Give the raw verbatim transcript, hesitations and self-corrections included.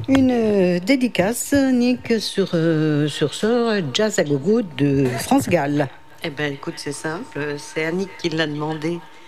Une euh, dédicace, Nick, sur, euh, sur ce jazz à gogo de France Gall. Eh ben, écoute, c'est simple. C'est Annick qui l'a demandé